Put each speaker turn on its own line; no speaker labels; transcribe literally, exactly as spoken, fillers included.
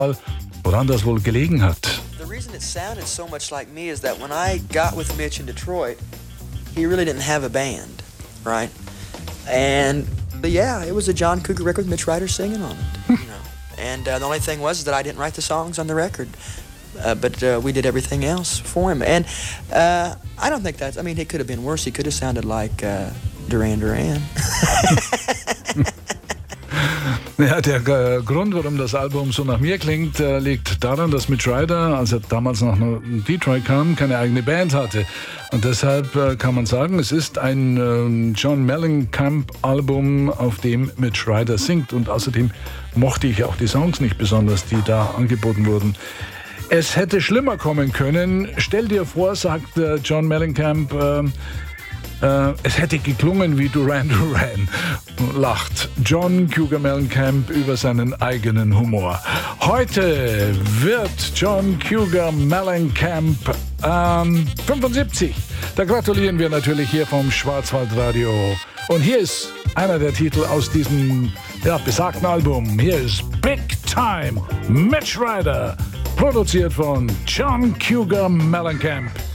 woran das wohl gelegen hat.
The reason it sounded so much like me is that when I got with Mitch in Detroit, he really didn't have a band, right? And but yeah, it was a John Cougar record with Mitch Ryder singing on it, you know. And uh, the only thing was that I didn't write the songs on the record, uh, but uh, we did everything else for him. And uh, I don't think that's. I mean, it could have been worse. He could have sounded like uh, Duran Duran.
Ja, der äh, Grund, warum das Album so nach mir klingt, äh, liegt daran, dass Mitch Ryder, als er damals nach Detroit kam, keine eigene Band hatte. Und deshalb äh, kann man sagen, es ist ein äh, John Mellencamp-Album, auf dem Mitch Ryder singt. Und außerdem mochte ich auch die Songs nicht besonders, die da angeboten wurden. Es hätte schlimmer kommen können. Stell dir vor, sagt äh, John Mellencamp, äh, Äh, es hätte geklungen wie Duran Duran, lacht John Cougar Mellencamp über seinen eigenen Humor. Heute wird John Cougar Mellencamp ähm, fünfundsiebzig. Da gratulieren wir natürlich hier vom Schwarzwaldradio. Und hier ist einer der Titel aus diesem ja, besagten Album. Hier ist Big Time, Mitch Ryder, produziert von John Cougar Mellencamp.